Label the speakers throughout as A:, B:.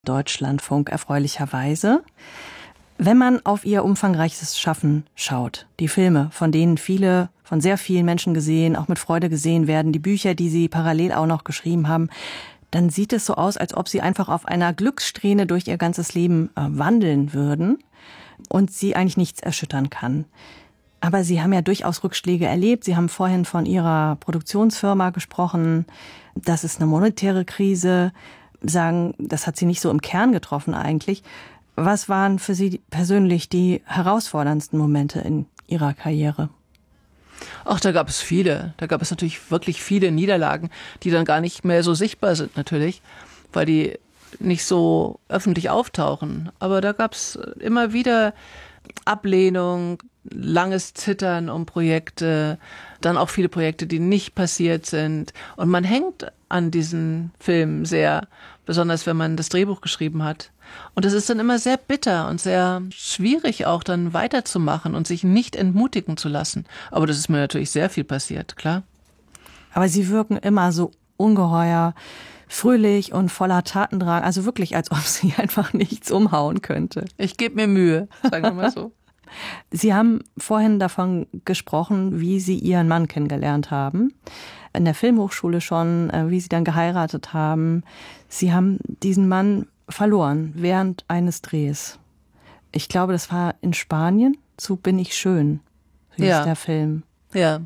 A: Deutschlandfunk erfreulicherweise. Wenn man auf ihr umfangreiches Schaffen schaut, die Filme, von denen viele, von sehr vielen Menschen gesehen, auch mit Freude gesehen werden, die Bücher, die sie parallel auch noch geschrieben haben, dann sieht es so aus, als ob sie einfach auf einer Glückssträhne durch ihr ganzes Leben wandeln würden und sie eigentlich nichts erschüttern kann. Aber Sie haben ja durchaus Rückschläge erlebt. Sie haben vorhin von Ihrer Produktionsfirma gesprochen. Das ist eine monetäre Krise. Sagen, das hat Sie nicht so im Kern getroffen eigentlich. Was waren für Sie persönlich die herausforderndsten Momente in Ihrer Karriere?
B: Ach, da gab es viele. Da gab es natürlich wirklich viele Niederlagen, die dann gar nicht mehr so sichtbar sind natürlich, weil die nicht so öffentlich auftauchen. Aber da gab es immer wieder Ablehnung, langes Zittern um Projekte, dann auch viele Projekte, die nicht passiert sind. Und man hängt an diesen Filmen sehr, besonders wenn man das Drehbuch geschrieben hat. Und es ist dann immer sehr bitter und sehr schwierig auch dann weiterzumachen und sich nicht entmutigen zu lassen. Aber das ist mir natürlich sehr viel passiert, klar.
A: Aber Sie wirken immer so ungeheuer fröhlich und voller Tatendrang, also wirklich, als ob Sie einfach nichts umhauen könnte.
B: Ich gebe mir Mühe, sagen wir mal so.
A: Sie haben vorhin davon gesprochen, wie Sie Ihren Mann kennengelernt haben. In der Filmhochschule schon, wie Sie dann geheiratet haben. Sie haben diesen Mann verloren während eines Drehs. Ich glaube, das war in Spanien zu Bin ich schön, hieß der Film.
B: Ja.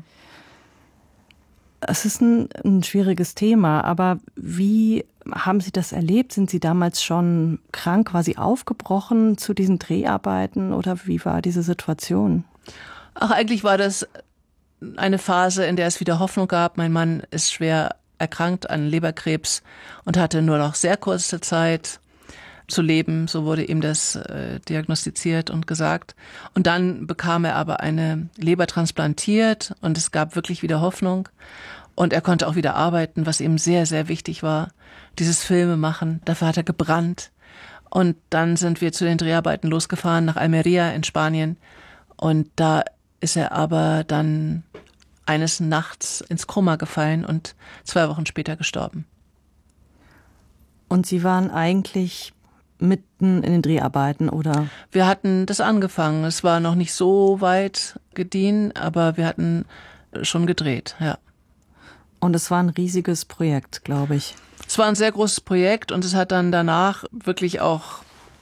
A: Es ist ein schwieriges Thema, aber wie haben Sie das erlebt? Sind Sie damals schon krank, quasi aufgebrochen zu diesen Dreharbeiten oder wie war diese Situation?
B: Ach, eigentlich war das eine Phase, in der es wieder Hoffnung gab. Mein Mann ist schwer erkrankt an Leberkrebs und hatte nur noch sehr kurze Zeit zu leben. So wurde ihm das diagnostiziert und gesagt. Und dann bekam er aber eine Leber transplantiert und es gab wirklich wieder Hoffnung. Und er konnte auch wieder arbeiten, was ihm sehr, sehr wichtig war. Dieses Filme machen, dafür hat er gebrannt. Und dann sind wir zu den Dreharbeiten losgefahren nach Almería in Spanien. Und da ist er aber dann eines Nachts ins Koma gefallen und 2 Wochen später gestorben.
A: Und Sie waren eigentlich mitten in den Dreharbeiten, oder?
B: Wir hatten das angefangen. Es war noch nicht so weit gediehen, aber wir hatten schon gedreht, ja.
A: Und es war ein riesiges Projekt, glaube ich.
B: Es war ein sehr großes Projekt und es hat dann danach wirklich auch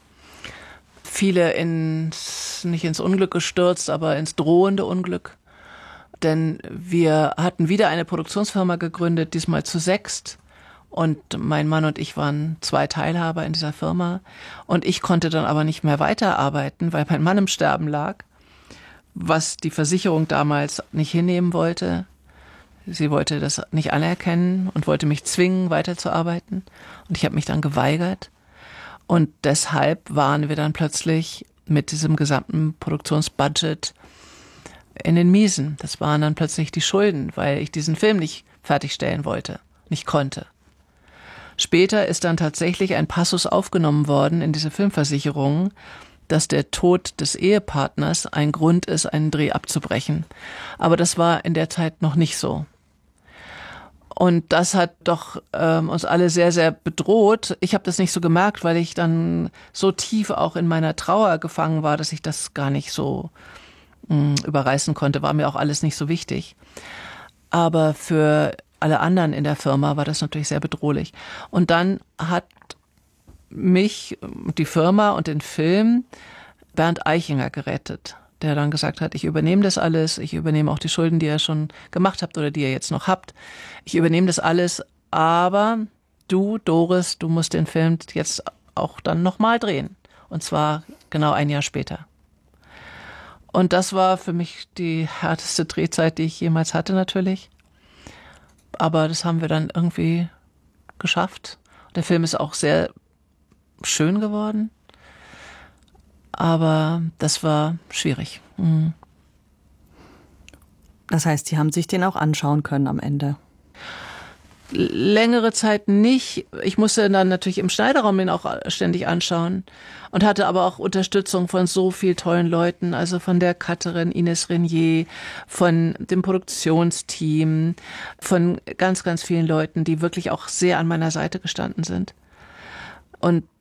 B: viele nicht ins Unglück gestürzt, aber ins drohende Unglück. Denn wir hatten wieder eine Produktionsfirma gegründet, diesmal zu 6. Und mein Mann und ich waren 2 Teilhaber in dieser Firma. Und ich konnte dann aber nicht mehr weiterarbeiten, weil mein Mann im Sterben lag, was die Versicherung damals nicht hinnehmen wollte. Sie wollte das nicht anerkennen und wollte mich zwingen, weiterzuarbeiten. Und ich habe mich dann geweigert. Und deshalb waren wir dann plötzlich mit diesem gesamten Produktionsbudget in den Miesen. Das waren dann plötzlich die Schulden, weil ich diesen Film nicht fertigstellen wollte, nicht konnte. Später ist dann tatsächlich ein Passus aufgenommen worden in diese Filmversicherung, dass der Tod des Ehepartners ein Grund ist, einen Dreh abzubrechen. Aber das war in der Zeit noch nicht so. Und das hat doch uns alle sehr, sehr bedroht. Ich habe das nicht so gemerkt, weil ich dann so tief auch in meiner Trauer gefangen war, dass ich das gar nicht so überreißen konnte. War mir auch alles nicht so wichtig. Aber für alle anderen in der Firma war das natürlich sehr bedrohlich. Und dann hat mich, die Firma und den Film Bernd Eichinger gerettet, der dann gesagt hat, ich übernehme das alles, ich übernehme auch die Schulden, die ihr schon gemacht habt oder die ihr jetzt noch habt. Ich übernehme das alles, aber du, Doris, du musst den Film jetzt auch dann nochmal drehen. Und zwar genau 1 Jahr später. Und das war für mich die härteste Drehzeit, die ich jemals hatte natürlich. Aber das haben wir dann irgendwie geschafft. Der Film ist auch sehr schön geworden. Aber das war schwierig. Mhm.
A: Das heißt, Sie haben sich den auch anschauen können am Ende?
B: Längere Zeit nicht. Ich musste dann natürlich im Schneiderraum ihn auch ständig anschauen und hatte aber auch Unterstützung von so vielen tollen Leuten, also von der Cutterin Ines Renier, von dem Produktionsteam, von ganz, ganz vielen Leuten, die wirklich auch sehr an meiner Seite gestanden sind. Und